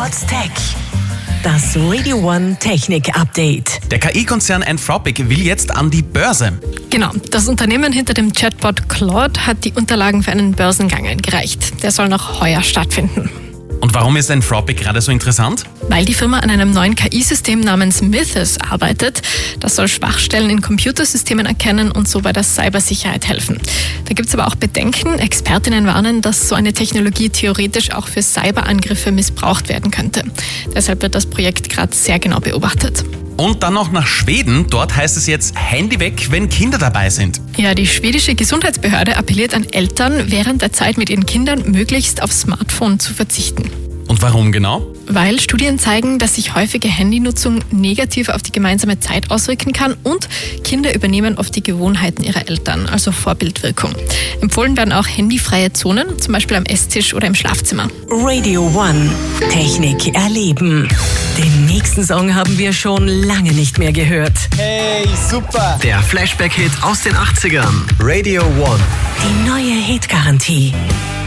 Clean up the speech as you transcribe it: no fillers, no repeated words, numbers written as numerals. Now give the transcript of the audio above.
What's Tech? Das Radio One Technik Update. Der KI-Konzern Anthropic will jetzt an die Börse. Genau, das Unternehmen hinter dem Chatbot Claude hat die Unterlagen für einen Börsengang eingereicht. Der soll noch heuer stattfinden. Und warum ist Anthropic gerade so interessant? Weil die Firma an einem neuen KI-System namens Mythos arbeitet. Das soll Schwachstellen in Computersystemen erkennen und so bei der Cybersicherheit helfen. Da gibt es aber auch Bedenken. Expertinnen warnen, dass so eine Technologie theoretisch auch für Cyberangriffe missbraucht werden könnte. Deshalb wird das Projekt gerade sehr genau beobachtet. Und dann noch nach Schweden. Dort heißt es jetzt Handy weg, wenn Kinder dabei sind. Ja, die schwedische Gesundheitsbehörde appelliert an Eltern, während der Zeit mit ihren Kindern möglichst aufs Smartphone zu verzichten. Und warum genau? Weil Studien zeigen, dass sich häufige Handynutzung negativ auf die gemeinsame Zeit auswirken kann und Kinder übernehmen oft die Gewohnheiten ihrer Eltern, also Vorbildwirkung. Empfohlen werden auch handyfreie Zonen, zum Beispiel am Esstisch oder im Schlafzimmer. Radio One Technik erleben. Den nächsten Song haben wir schon lange nicht mehr gehört. Hey, super! Der Flashback-Hit aus den 80ern. Radio One. Die neue Hit-Garantie.